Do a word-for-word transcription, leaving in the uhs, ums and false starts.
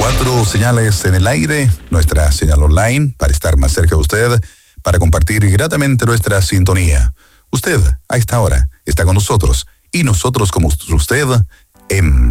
Cuatro señales en el aire, nuestra señal online para estar más cerca de usted, para compartir gratamente nuestra sintonía. Usted, a esta hora, está con nosotros y nosotros como usted en